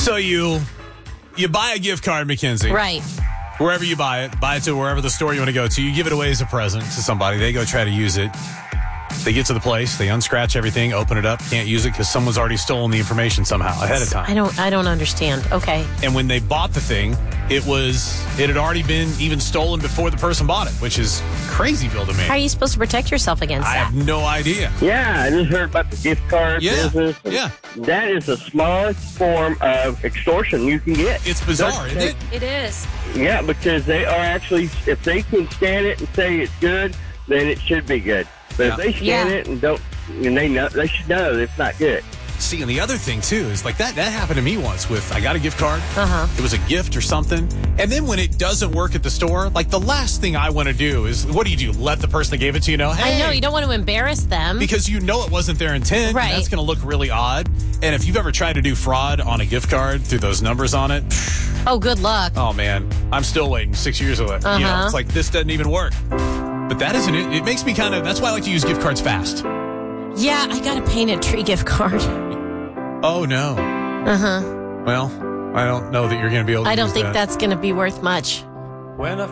So you buy a gift card, Mackenzie. Right. Wherever you buy it to wherever the store you want to go to. You give it away as a present to somebody. They go try to use it. They get to the place. They unscratch everything, open it up, can't use it because someone's already stolen the information somehow ahead of time. I don't understand. Okay. And when they bought the thing, it had already been even stolen before the person bought it, which is crazyville to me. How are you supposed to protect yourself against I that? have no idea. Yeah, I just heard about the gift card business. Yeah. That is the smallest form of extortion you can get. It's bizarre, isn't it? It is. Yeah, because they are actually, if they can scan it and say it's good, then it should be good. But if they scan it and don't, and they should know it's not good. See, and the other thing, too, is like that happened to me once I got a gift card. It was a gift or something. And then when it doesn't work at the store, like the last thing I want to do is, what do? Let the person that gave it to you know, hey. I know, you don't want to embarrass them. Because you know it wasn't their intent. Right. And that's going to look really odd. And if you've ever tried to do fraud on a gift card through those numbers on it. Oh, good luck. Oh, man. I'm still waiting 6 years of it. It's like, this doesn't even work. But that isn't it. It makes me that's why I like to use gift cards fast. Yeah, I got a painted tree gift card. Oh, no. Well, I don't know that you're going to be able to I don't use think that. that's going to be worth much. When I